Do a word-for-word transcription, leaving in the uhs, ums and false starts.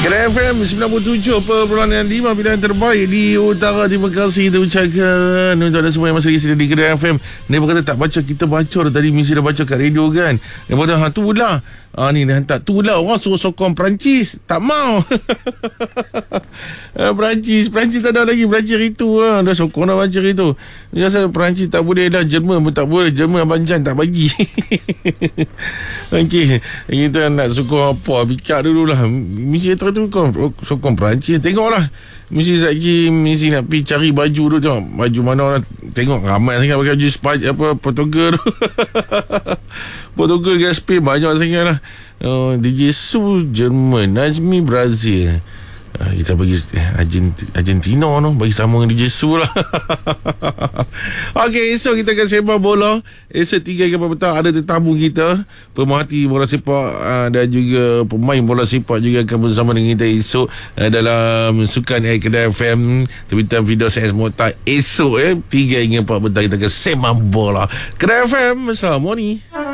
Kedah F M sembilan puluh tujuh perpuluhan lima pilihan terbaik di utara. Terima kasih kita ucapkan untuk anda semua yang masih lagi di Kedah F M. Dia berkata tak baca, kita baca dah tadi. Mesti dah baca kat radio kan. Dia berkata ha tu lah, ha, ni dia hantar tu lah, orang suruh sokong Perancis tak mau. Perancis Perancis tak ada lagi. Perancis itu lah, dah sokong dah baca itu. Dia rasa Perancis tak boleh lah. Jerman pun tak boleh. Jerman Abang Jan tak bagi. Okey, kita nak sokong apa, fikir dululah. Mesti tu sokong, sokong Perancis. Tengoklah, mesti lagi mesti nak pergi cari baju tu. Tengok baju mana orang. Tengok ramai sangat pakai baju Spaj, apa Portugal. Portugal dengan Spain banyak sangat lah. uh, D J Su Jerman, Najmi Brazil. Uh, kita bagi Argent- Argentina tu, bagi sama dengan D J Su lah. Okey, esok kita akan sembang bola. Esok tiga hingga empat petang ada tetamu kita, pemerhati bola sepak uh, dan juga pemain bola sepak juga akan bersama dengan kita esok uh, dalam Sukan Air Kedah F M terbitan video saya Motai. Esok eh tiga hingga empat petang kita akan sembang bola Kedah F M bersama ni.